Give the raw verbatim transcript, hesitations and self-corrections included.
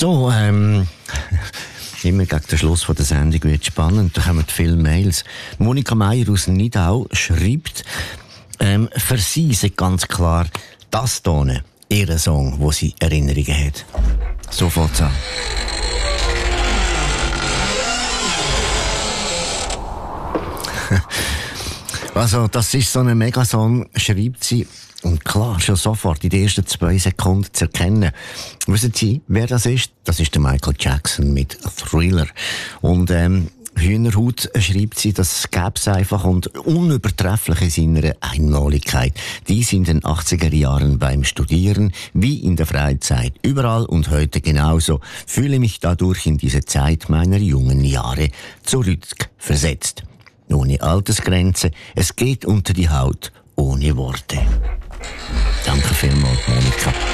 So, ähm, immer gegen den Schluss von der Sendung wird spannend. Da kommen viele Mails. Monika Meier aus Nidau schreibt, ähm, für sie ist ganz klar das hier ihr Song, wo sie Erinnerungen hat. So fängt's an. Also, das ist so ein Megasong, schreibt sie. Und klar, schon sofort in den ersten zwei Sekunden zu erkennen. Wissen Sie, wer das ist? Das ist der Michael Jackson mit Thriller. Und, ähm, Hühnerhaut schreibt sie, das gäbe es einfach und unübertrefflich in seiner Einmaligkeit. Dies in den achtziger Jahren beim Studieren, wie in der Freizeit, überall und heute genauso, fühle mich dadurch in diese Zeit meiner jungen Jahre zurückversetzt. Ohne Altersgrenze, es geht unter die Haut, ohne Worte. Danke vielmals, Monika.